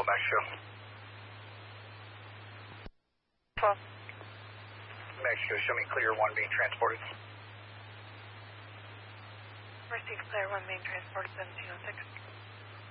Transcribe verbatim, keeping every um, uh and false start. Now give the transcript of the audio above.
Metro. twelve. Metro, show me clear one being transported. Received clear one being transported seventeen oh six.